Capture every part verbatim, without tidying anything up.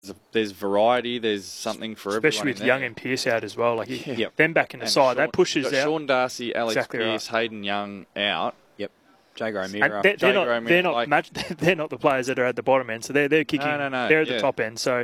There's variety. There's something for Especially everyone. Especially with in Young there. and Pearce out as well. Like yeah. Yep. them back in the and side, Sean, that pushes out. Sean Darcy, Alex exactly Pearce, right. Hayden Young out. Yep. Jago O'Meara. They're, they're, not, O'Meara, they're, not like, match, they're not the players that are at the bottom end, so they're, they're kicking. No, no, no. They're at yeah. the top end. So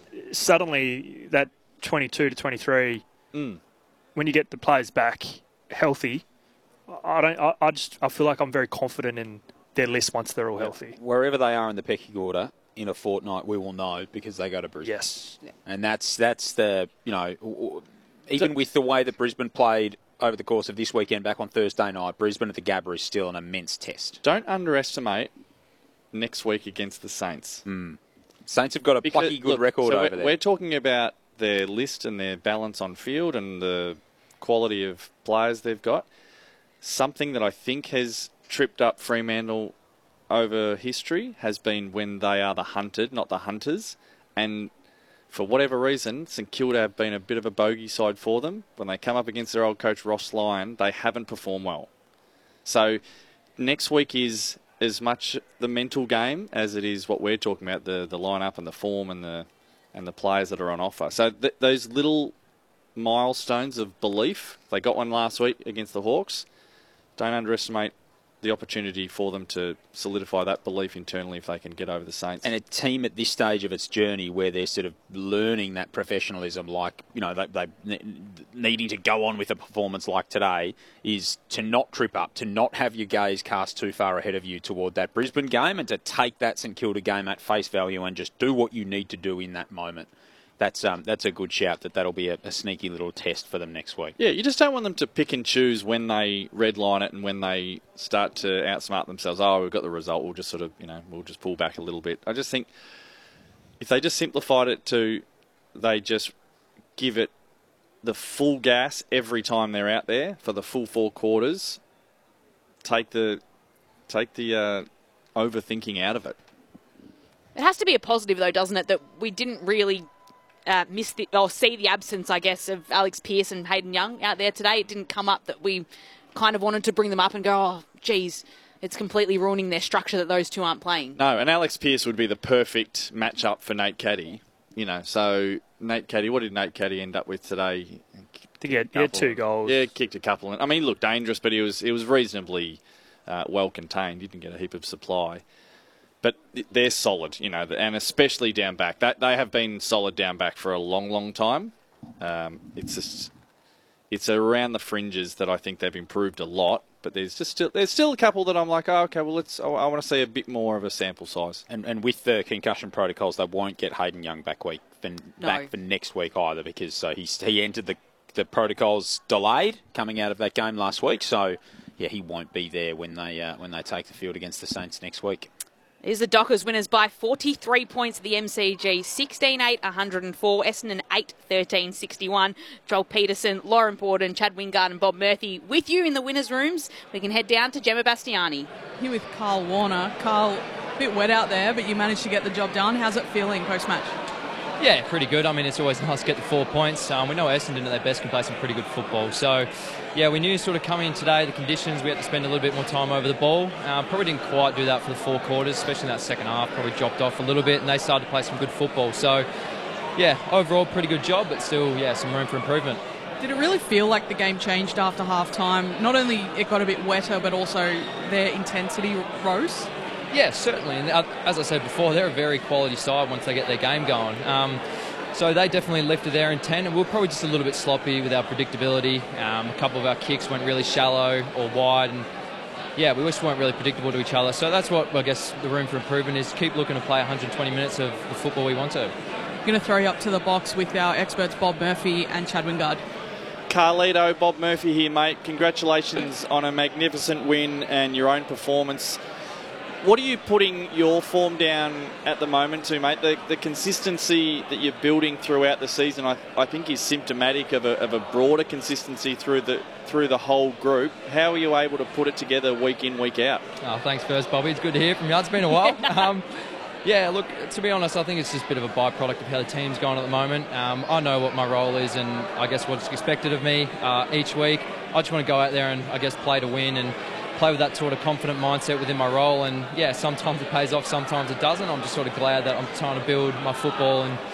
suddenly that twenty-two to twenty-three, mm. when you get the players back healthy, I don't. I, I just I feel like I'm very confident in their list once they're all yep. healthy. Wherever they are in the pecking order, in a fortnight, we will know because they go to Brisbane. Yes. And that's that's the, you know, even with the way that Brisbane played over the course of this weekend back on Thursday night, Brisbane at the Gabba is still an immense test. Don't underestimate next week against the Saints. Mm. Saints have got a because, plucky good look, record so over we're, there. We're talking about their list and their balance on field and the quality of players they've got. Something that I think has tripped up Fremantle over history has been when they are the hunted, not the hunters. And for whatever reason, St Kilda have been a bit of a bogey side for them. When they come up against their old coach Ross Lyon, they haven't performed well. So next week is as much the mental game as it is what we're talking about, the the lineup and the form and the and the players that are on offer. So th those little milestones of belief, they got one last week against the Hawks. Don't underestimate the opportunity for them to solidify that belief internally if they can get over the Saints. And a team at this stage of its journey where they're sort of learning that professionalism, like, you know, they, they needing to go on with a performance like today, is to not trip up, to not have your gaze cast too far ahead of you toward that Brisbane game and to take that St Kilda game at face value and just do what you need to do in that moment. That's um, that's a good shout that that'll be a, a sneaky little test for them next week. Yeah, you just don't want them to pick and choose when they redline it and when they start to outsmart themselves. Oh, we've got the result. We'll just sort of, you know, we'll just pull back a little bit. I just think if they just simplified it to they just give it the full gas every time they're out there for the full four quarters, take the take the uh, overthinking out of it. It has to be a positive, though, doesn't it, that we didn't really uh, miss the, or see the absence, I guess, of Alex Pearce and Hayden Young out there today. It didn't come up that we kind of wanted to bring them up and go, oh, geez, it's completely ruining their structure that those two aren't playing. No, and Alex Pearce would be the perfect matchup for Nate Caddy. You know, so Nate Caddy, what did Nate Caddy end up with today? I think he had, he had two goals. Yeah, kicked a couple. I mean, he looked dangerous, but he was it was reasonably uh, well contained. He didn't get a heap of supply. But they're solid, you know, and especially down back. That they have been solid down back for a long, long time. Um, it's just, it's around the fringes that I think they've improved a lot. But there's just still there's still a couple that I'm like, oh, okay, well, let's. I want to see a bit more of a sample size. And and with the concussion protocols, they won't get Hayden Young back week for, No. back for next week either, because so he's he entered the the protocols delayed coming out of that game last week. So yeah, he won't be there when they uh, when they take the field against the Saints next week. Here's the Dockers winners by forty-three points at the M C G, sixteen eight, one hundred four, Essendon eight thirteen, sixty-one. Joel Peterson, Lauren Borden, Chad Wingard and Bob Murphy with you in the winners' rooms. We can head down to Gemma Bastiani. Here with Carl Warner. Carl, a bit wet out there, but you managed to get the job done. How's it feeling post-match? Yeah, pretty good. I mean, it's always nice to get the four points. Um, we know Essendon at their best can play some pretty good football. So, yeah, we knew sort of coming in today, the conditions, we had to spend a little bit more time over the ball. Uh, probably didn't quite do that for the four quarters, especially in that second half. Probably dropped off a little bit, and they started to play some good football. So, yeah, overall, pretty good job, but still, yeah, some room for improvement. Did it really feel like the game changed after half-time? Not only it got a bit wetter, but also their intensity rose? Yeah, certainly. And as I said before, they're a very quality side once they get their game going. Um, so they definitely lifted their intent, and we were probably just a little bit sloppy with our predictability. Um, a couple of our kicks went really shallow or wide, and yeah, we just weren't really predictable to each other. So that's what I guess the room for improvement is. Keep looking to play one hundred twenty minutes of the football we want to. I'm going to throw you up to the box with our experts Bob Murphy and Chad Wingard. Carlito, Bob Murphy here, mate. Congratulations on a magnificent win and your own performance. What are you putting your form down at the moment to, mate? The, the consistency that you're building throughout the season, I, I think, is symptomatic of a, of a broader consistency through the through the whole group. How are you able to put it together week in, week out? Oh, thanks first, Bobby. It's good to hear from you. It's been a while. um, yeah, look, to be honest, I think it's just a bit of a byproduct of how the team's going at the moment. Um, I know what my role is and I guess what's expected of me uh, each week. I just want to go out there and, I guess, play to win and play with that sort of confident mindset within my role, and yeah, sometimes it pays off, sometimes it doesn't. I'm just sort of glad that I'm trying to build my football and